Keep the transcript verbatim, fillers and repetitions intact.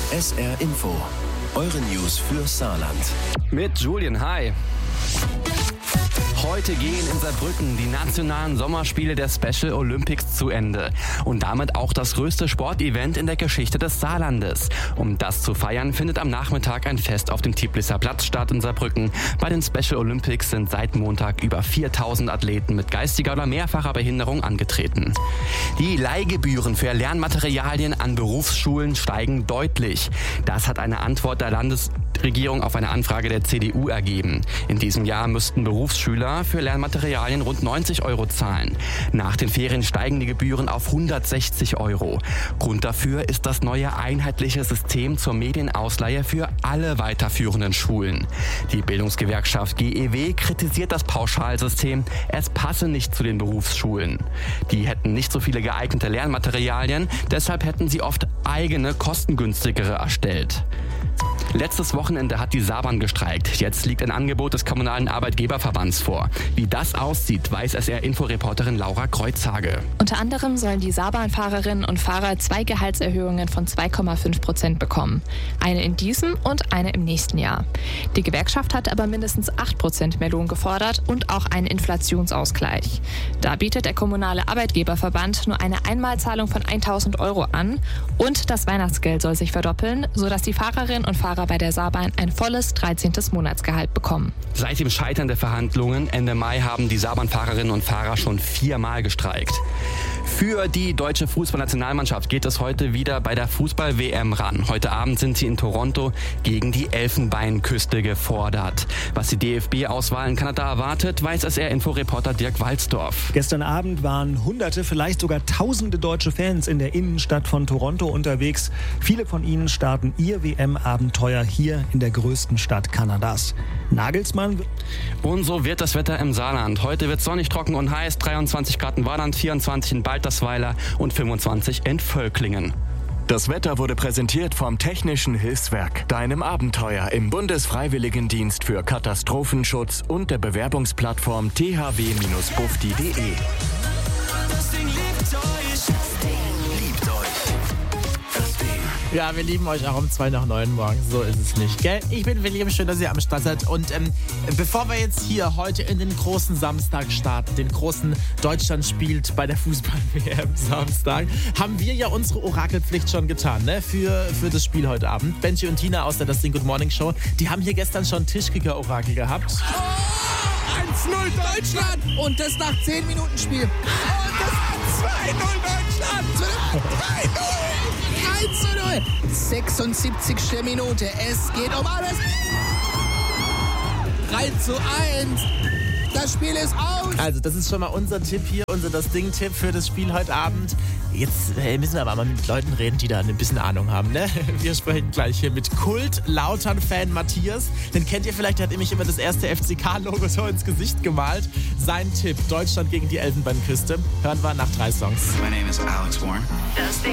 S R Info. Eure News für Saarland. Mit Julian, hi. Heute gehen in Saarbrücken die nationalen Sommerspiele der Special Olympics zu Ende. Und damit auch das größte Sportevent in der Geschichte des Saarlandes. Um das zu feiern, findet am Nachmittag ein Fest auf dem Tiblisser Platz statt in Saarbrücken. Bei den Special Olympics sind seit Montag über viertausend Athleten mit geistiger oder mehrfacher Behinderung angetreten. Die Leihgebühren für Lernmaterialien an Berufsschulen steigen deutlich. Das hat eine Antwort der Landesregierung auf eine Anfrage der C D U ergeben. In diesem Jahr müssten Berufsschüler für Lernmaterialien rund neunzig Euro zahlen. Nach den Ferien steigen die Gebühren auf hundertsechzig Euro. Grund dafür ist das neue einheitliche System zur Medienausleihe für alle weiterführenden Schulen. Die Bildungsgewerkschaft G E W kritisiert das Pauschalsystem. Es passe nicht zu den Berufsschulen. Die hätten nicht so viele geeignete Lernmaterialien, deshalb hätten sie oft eigene, kostengünstigere erstellt. Letztes Wochenende hat die Saarbahn gestreikt. Jetzt liegt ein Angebot des Kommunalen Arbeitgeberverbands vor. Wie das aussieht, weiß S R-Info-Reporterin Laura Kreuzhage. Unter anderem sollen die Saarbahnfahrerinnen und Fahrer zwei Gehaltserhöhungen von zwei Komma fünf Prozent bekommen. Eine in diesem und eine im nächsten Jahr. Die Gewerkschaft hat aber mindestens acht Prozent mehr Lohn gefordert und auch einen Inflationsausgleich. Da bietet der Kommunale Arbeitgeberverband nur eine Einmalzahlung von tausend Euro an und das Weihnachtsgeld soll sich verdoppeln, sodass die Fahrerinnen und Fahrer bei der Saarbahn ein volles dreizehntes Monatsgehalt bekommen. Seit dem Scheitern der Verhandlungen Ende Mai haben die Saarbahnfahrerinnen und Fahrer schon viermal gestreikt. Für die deutsche Fußballnationalmannschaft geht es heute wieder bei der Fußball-W M ran. Heute Abend sind sie in Toronto gegen die Elfenbeinküste gefordert. Was die D F B-Auswahl in Kanada erwartet, weiß S R-Info-Reporter Dirk Walzdorf. Gestern Abend waren Hunderte, vielleicht sogar Tausende deutsche Fans in der Innenstadt von Toronto unterwegs. Viele von ihnen starten ihr W M-Abenteuer hier in der größten Stadt Kanadas. Nagelsmann. Und so wird das Wetter im Saarland. Heute wird sonnig, trocken und heiß. dreiundzwanzig Grad in Warland, vierundzwanzig in Baltersweiler und fünfundzwanzig in Völklingen. Das Wetter wurde präsentiert vom Technischen Hilfswerk, deinem Abenteuer im Bundesfreiwilligendienst für Katastrophenschutz und der Bewerbungsplattform t h w Bindestrich bufdi punkt d e. Ja, wir lieben euch auch um zwei nach neun morgens. So ist es nicht, gell? Ich bin William, schön, dass ihr am Start seid. Und ähm, bevor wir jetzt hier heute in den großen Samstag starten, den großen Deutschland spielt bei der Fußball-W M Samstag, haben wir ja unsere Orakelpflicht schon getan, ne? Für, für das Spiel heute Abend. Benji und Tina aus der Das Ding Good Morning Show, die haben hier gestern schon Tischkicker-Orakel gehabt. Oh, eins null Deutschland! Und das nach zehn Minuten Spiel. Und das zwei null Deutschland! drei null! eins zu null. sechsundsiebzigste Minute. Es geht um alles. drei zu eins. Das Spiel ist aus. Also das ist schon mal unser Tipp hier, unser Das Ding-Tipp für das Spiel heute Abend. Jetzt äh, müssen wir aber mal mit Leuten reden, die da ein bisschen Ahnung haben, ne? Wir sprechen gleich hier mit Kult-Lautern-Fan Matthias. Den kennt ihr vielleicht, der hat nämlich immer das erste F C K-Logo so ins Gesicht gemalt. Sein Tipp, Deutschland gegen die Elfenbeinküste. Hören wir nach drei Songs. My name is Alex Warren.